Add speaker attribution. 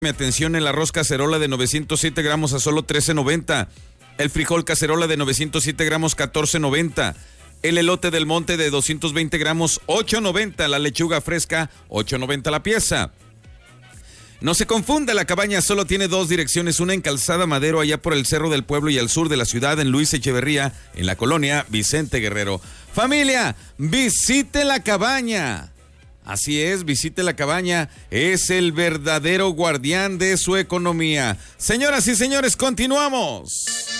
Speaker 1: Mi atención, el arroz cacerola de 907 gramos a solo $13.90. El frijol cacerola de 907 gramos, $14.90. El elote del monte de 220 gramos, $8.90. La lechuga fresca, $8.90 la pieza. No se confunda, La Cabaña solo tiene dos direcciones, una en Calzada Madero, allá por el Cerro del Pueblo, y al sur de la ciudad, en Luis Echeverría, en la colonia Vicente Guerrero. Familia, visite La Cabaña. Así es, visite La Cabaña, es el verdadero guardián de su economía. Señoras y señores, continuamos.